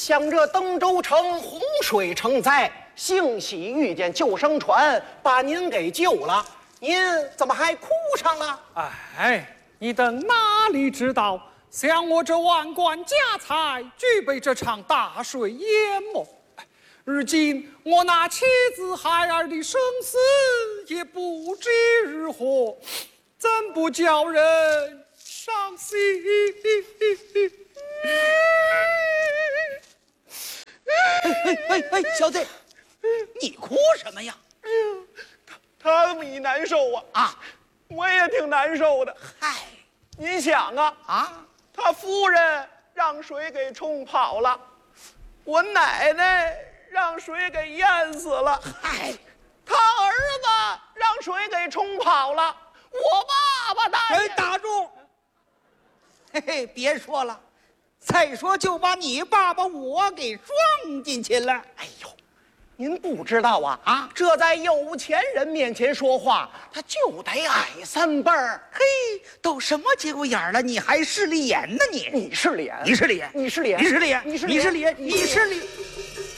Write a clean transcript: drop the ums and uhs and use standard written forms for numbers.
想着登州城洪水成灾，幸喜遇见救生船，把您给救了。您怎么还哭上了？ 哎，你等哪里知道，像我这万贯家财，俱被这场大水淹没。如今我那妻子孩儿的生死也不知如何，怎不叫人伤心？ 哎，小子，你哭什么呀？ 他们也难受啊！我也挺难受的。 嗨， 您想啊，他夫人让水给冲跑了，我奶奶让水给淹死了。 嗨， 他儿子让水给冲跑了，我爸爸大爷。 打住！嘿嘿，别说了，再说就把你爸爸我给撞进去了。 哎呦，您不知道啊，这在有钱人面前说话，他就得矮3辈儿。 嘿，都什么节骨眼了，你还势利眼呢你？ 你是脸， 你是脸， 你是脸， 你是脸， 你是你是脸， 脸，你是脸。